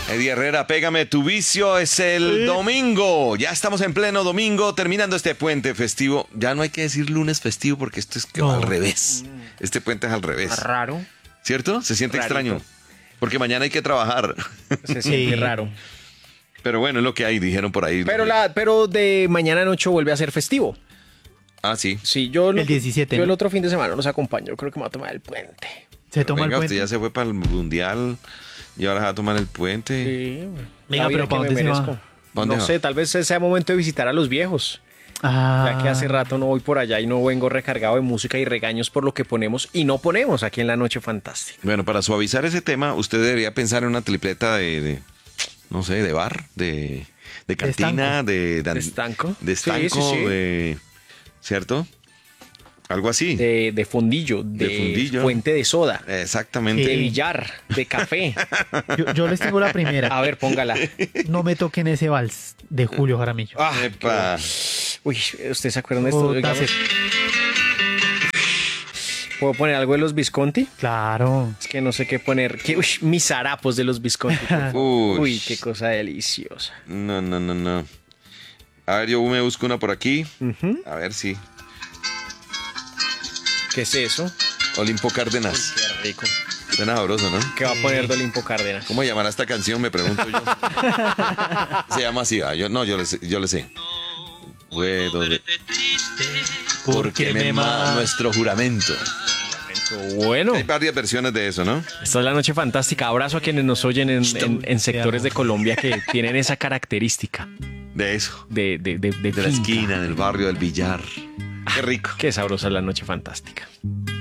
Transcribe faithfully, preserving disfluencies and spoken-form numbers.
Eddie Herrera, pégame tu vicio, es el sí. domingo. Ya estamos en pleno domingo, terminando este puente festivo. Ya no hay que decir lunes festivo porque esto es que no. al revés. Este puente es al revés. Raro. ¿Cierto? Se siente Rarito. extraño. Porque mañana hay que trabajar. Se siente sí. raro. Pero bueno, es lo que hay, dijeron por ahí. Pero, la, pero de mañana en ocho vuelve a ser festivo. Ah, sí. Sí, yo, el diecisiete, yo ¿no? el otro fin de semana los acompaño. Yo creo que me va a tomar el puente. Se toma Venga, el puente. Usted ya se fue para el mundial y ahora se va a tomar el puente. Sí. Venga, pero ¿para dónde se va? No va? sé, tal vez sea momento de visitar a los viejos. Ah. Ya que hace rato no voy por allá y no vengo recargado de música y regaños por lo que ponemos y no ponemos aquí en La Noche Fantástica. Bueno, para suavizar ese tema, usted debería pensar en una tripleta de, de no sé, de bar, de, de cantina, de, de, de estanco, de, estanco, sí, sí, sí. de, ¿cierto? Algo así. De, de fondillo, de, de fundillo. Fuente de soda. Exactamente. De billar, de café. Yo, yo les tengo la primera. A ver, póngala. No me toquen ese vals de Julio Jaramillo. Ah, Epa. Uy, ¿ustedes se acuerdan de esto? Oh, ¿Puedo poner algo de los Visconti? Claro. Es que no sé qué poner. ¿Qué? Uy, mis harapos de los Visconti. Uy. Uy, qué cosa deliciosa. No, no, no, no. A ver, yo me busco una por aquí. Uh-huh. A ver si. ¿Qué es eso? Olimpo Cárdenas. Uy, qué rico. Suena sabroso, ¿no? ¿Qué va a poner de Olimpo Cárdenas? ¿Cómo llamará esta canción? Me pregunto yo. Se llama así. Ah, yo, no, yo le sé. Yo le sé. Puedo de... Porque me ma nuestro juramento. Bueno. Hay varias versiones de eso, ¿no? Esta es La Noche Fantástica. Abrazo a quienes nos oyen en, en, en sectores de Colombia que tienen esa característica. De eso. De, de, de, de, de la esquina, del barrio, del billar. Qué rico. Qué sabrosa La Noche Fantástica.